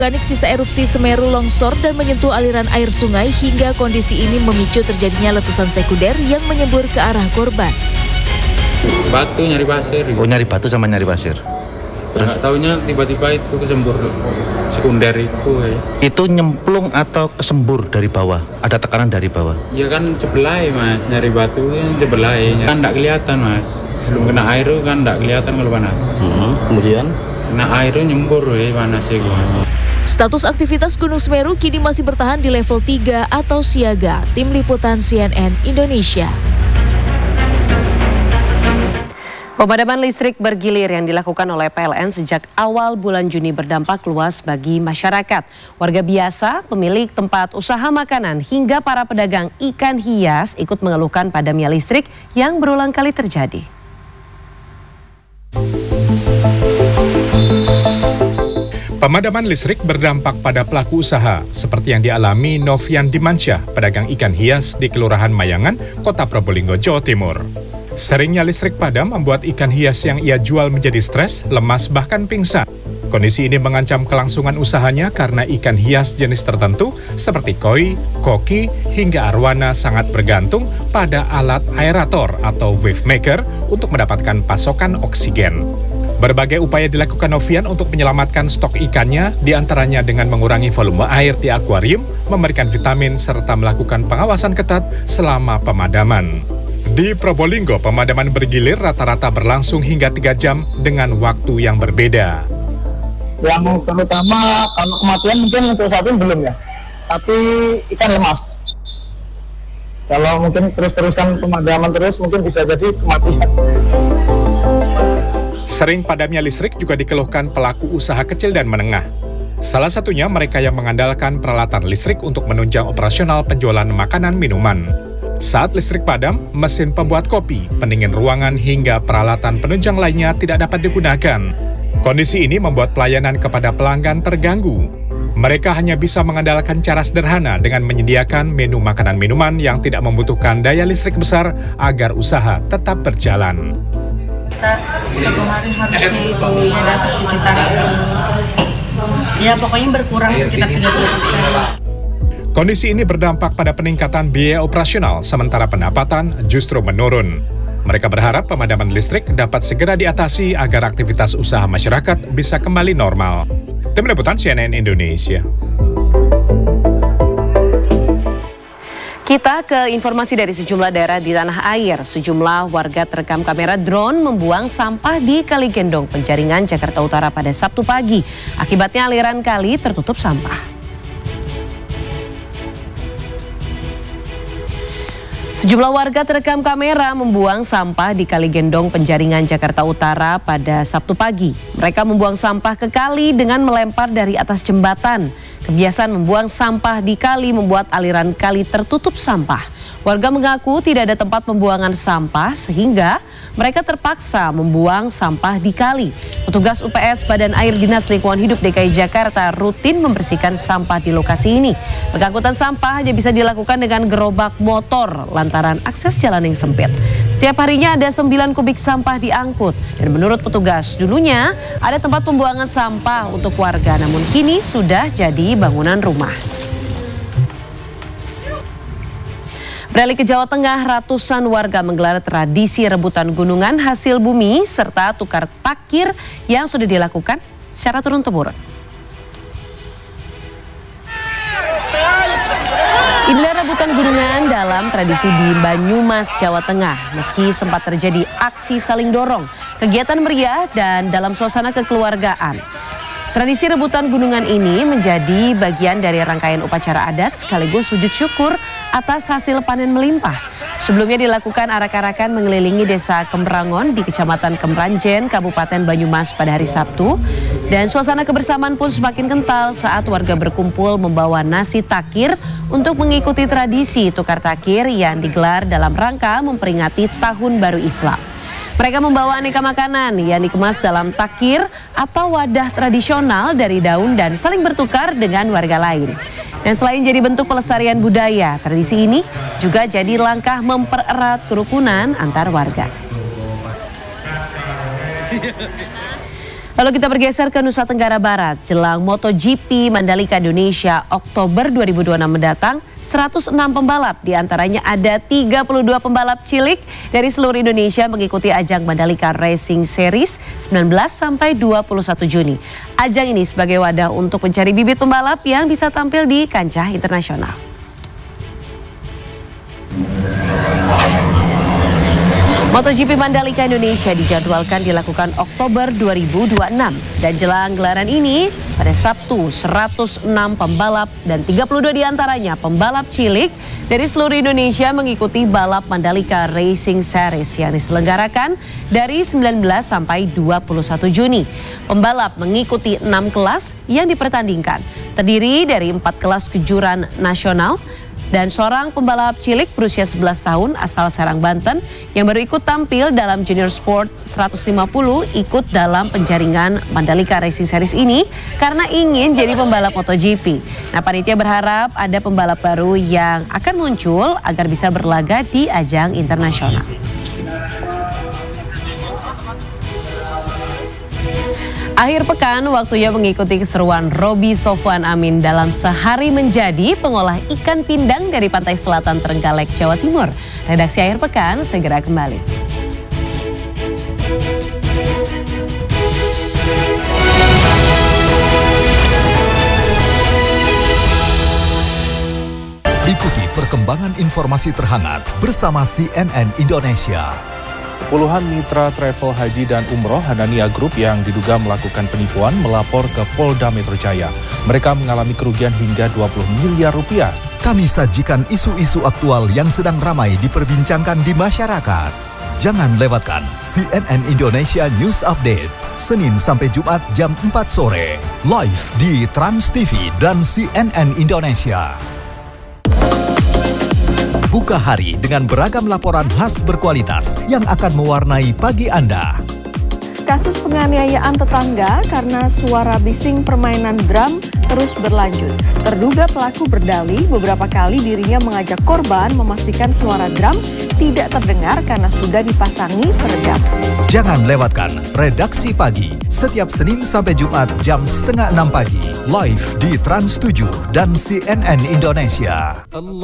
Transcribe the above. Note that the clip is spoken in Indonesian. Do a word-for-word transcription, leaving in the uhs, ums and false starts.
Vulkanik sisa erupsi Semeru longsor dan menyentuh aliran air sungai hingga kondisi ini memicu terjadinya letusan sekunder yang menyembur ke arah korban. Batu nyari pasir. Oh, nyari batu sama nyari pasir. Terus tahunya tiba-tiba itu kesembur sekunder itu. Ya. Itu nyemplung atau kesembur dari bawah? Ada tekanan dari bawah? Ya kan sebelah mas, nyari batu yang sebelah kan tidak kelihatan mas. Belum kena air kan tidak kelihatan kalau panas. Hmm, kemudian? Kena air nyembur ya panas ya. Status aktivitas Gunung Semeru kini masih bertahan di level tiga atau siaga. Tim Liputan C N N Indonesia. Pemadaman listrik bergilir yang dilakukan oleh P L N sejak awal bulan Juni berdampak luas bagi masyarakat. Warga biasa, pemilik tempat usaha makanan, hingga para pedagang ikan hias ikut mengeluhkan padamnya listrik yang berulang kali terjadi. Pemadaman listrik berdampak pada pelaku usaha, seperti yang dialami Novian Dimansyah, pedagang ikan hias di Kelurahan Mayangan, Kota Probolinggo, Jawa Timur. Seringnya listrik padam membuat ikan hias yang ia jual menjadi stres, lemas, bahkan pingsan. Kondisi ini mengancam kelangsungan usahanya karena ikan hias jenis tertentu seperti koi, koki, hingga arwana sangat bergantung pada alat aerator atau wave maker untuk mendapatkan pasokan oksigen. Berbagai upaya dilakukan Novian untuk menyelamatkan stok ikannya, diantaranya dengan mengurangi volume air di akuarium, memberikan vitamin, serta melakukan pengawasan ketat selama pemadaman. Di Probolinggo, pemadaman bergilir rata-rata berlangsung hingga tiga jam dengan waktu yang berbeda. Yang terutama kalau kematian mungkin untuk saat ini belum ya, tapi ikan lemas. Kalau mungkin terus-terusan pemadaman terus mungkin bisa jadi kematian. Sering padamnya listrik juga dikeluhkan pelaku usaha kecil dan menengah. Salah satunya mereka yang mengandalkan peralatan listrik untuk menunjang operasional penjualan makanan minuman. Saat listrik padam, mesin pembuat kopi, pendingin ruangan hingga peralatan penunjang lainnya tidak dapat digunakan. Kondisi ini membuat pelayanan kepada pelanggan terganggu. Mereka hanya bisa mengandalkan cara sederhana dengan menyediakan menu makanan minuman yang tidak membutuhkan daya listrik besar agar usaha tetap berjalan. Kita satu hari harus dihitunginya dapat sekitar ya pokoknya berkurang sekitar tiga puluh persen. Kondisi ini berdampak pada peningkatan biaya operasional, sementara pendapatan justru menurun. Mereka berharap pemadaman listrik dapat segera diatasi agar aktivitas usaha masyarakat bisa kembali normal. Tim Liputan C N N Indonesia. Kita ke informasi dari sejumlah daerah di tanah air. Sejumlah warga terekam kamera drone membuang sampah di Kali Gendong, Penjaringan, Jakarta Utara pada Sabtu pagi. Akibatnya aliran kali tertutup sampah. Sejumlah warga terekam kamera membuang sampah di Kali Gendong, Penjaringan, Jakarta Utara pada Sabtu pagi. Mereka membuang sampah ke kali dengan melempar dari atas jembatan. Kebiasaan membuang sampah di kali membuat aliran kali tertutup sampah. Warga mengaku tidak ada tempat pembuangan sampah sehingga mereka terpaksa membuang sampah di kali. Petugas U P S Badan Air Dinas Lingkungan Hidup D K I Jakarta rutin membersihkan sampah di lokasi ini. Pengangkutan sampah hanya bisa dilakukan dengan gerobak motor lantaran akses jalan yang sempit. Setiap harinya ada sembilan kubik sampah diangkut. Dan menurut petugas, dulunya ada tempat pembuangan sampah untuk warga, namun kini sudah jadi bangunan rumah. Beralih ke Jawa Tengah, ratusan warga menggelar tradisi rebutan gunungan hasil bumi serta tukar takir yang sudah dilakukan secara turun-temurun. Inilah rebutan gunungan dalam tradisi di Banyumas, Jawa Tengah. Meski sempat terjadi aksi saling dorong, kegiatan meriah dan dalam suasana kekeluargaan. Tradisi rebutan gunungan ini menjadi bagian dari rangkaian upacara adat sekaligus sujud syukur atas hasil panen melimpah. Sebelumnya dilakukan arak-arakan mengelilingi desa Kemrangon di Kecamatan Kemranjen, Kabupaten Banyumas pada hari Sabtu. Dan suasana kebersamaan pun semakin kental saat warga berkumpul membawa nasi takir untuk mengikuti tradisi tukar takir yang digelar dalam rangka memperingati Tahun Baru Islam. Mereka membawa aneka makanan yang dikemas dalam takir atau wadah tradisional dari daun dan saling bertukar dengan warga lain. Dan selain jadi bentuk pelestarian budaya, tradisi ini juga jadi langkah mempererat kerukunan antar warga. Lalu kita bergeser ke Nusa Tenggara Barat. Jelang MotoGP Mandalika Indonesia Oktober dua ribu dua puluh enam mendatang, seratus enam pembalap, diantaranya ada tiga puluh dua pembalap cilik dari seluruh Indonesia mengikuti ajang Mandalika Racing Series sembilan belas sampai dua puluh satu Juni. Ajang ini sebagai wadah untuk mencari bibit pembalap yang bisa tampil di kancah internasional. MotoGP Mandalika Indonesia dijadwalkan dilakukan Oktober dua ribu dua puluh enam dan jelang gelaran ini pada Sabtu seratus enam pembalap dan tiga puluh dua diantaranya pembalap cilik dari seluruh Indonesia mengikuti balap Mandalika Racing Series yang diselenggarakan dari sembilan belas sampai dua puluh satu Juni. Pembalap mengikuti enam kelas yang dipertandingkan, terdiri dari empat kelas kejuaraan nasional dan seorang pembalap cilik berusia sebelas tahun asal Serang, Banten yang baru ikut tampil dalam Junior Sport seratus lima puluh ikut dalam penjaringan Mandalika Racing Series ini karena ingin jadi pembalap MotoGP. Nah, panitia berharap ada pembalap baru yang akan muncul agar bisa berlaga di ajang internasional. Akhir pekan, waktunya mengikuti keseruan Roby Sofwan Amin dalam Sehari Menjadi pengolah ikan pindang dari pantai selatan Trenggalek, Jawa Timur. Redaksi Akhir Pekan segera kembali. Ikuti perkembangan informasi terhangat bersama C N N Indonesia. Puluhan mitra travel haji dan umroh Hanania Group yang diduga melakukan penipuan melapor ke Polda Metro Jaya. Mereka mengalami kerugian hingga dua puluh miliar rupiah. Kami sajikan isu-isu aktual yang sedang ramai diperbincangkan di masyarakat. Jangan lewatkan C N N Indonesia News Update, Senin sampai Jumat jam empat sore, live di Trans T V dan C N N Indonesia. Buka hari dengan beragam laporan khas berkualitas yang akan mewarnai pagi Anda. Kasus penganiayaan tetangga karena suara bising permainan drum terus berlanjut. Terduga pelaku berdalih beberapa kali dirinya mengajak korban memastikan suara drum tidak terdengar karena sudah dipasangi peredam. Jangan lewatkan Redaksi Pagi setiap Senin sampai Jumat jam setengah enam pagi, live di Trans tujuh dan C N N Indonesia.